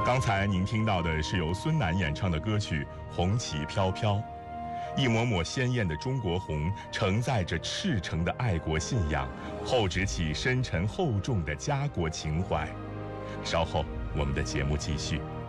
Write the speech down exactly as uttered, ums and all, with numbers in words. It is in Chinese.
刚才您听到的是由孙楠演唱的歌曲《红旗飘飘》，一抹抹鲜艳的中国红，承载着赤诚的爱国信仰，厚植起深沉厚重的家国情怀。稍后我们的节目继续。